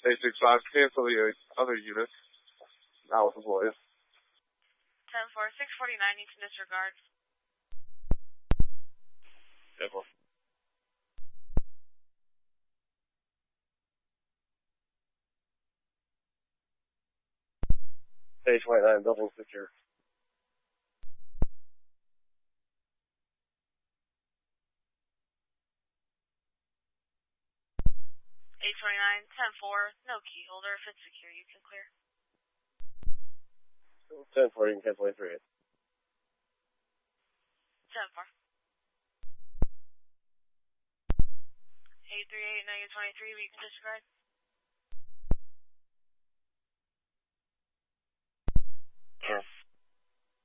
865, cancel the other unit. Now with employees. 10-4, 649 needs to disregard. 10-4. Stage 29, building secure. 829, 10-4, no key holder. If it's secure, you can clear. 10-4, you can cancel 838. 10-4. 838, negative 23, we can disregard. Sure.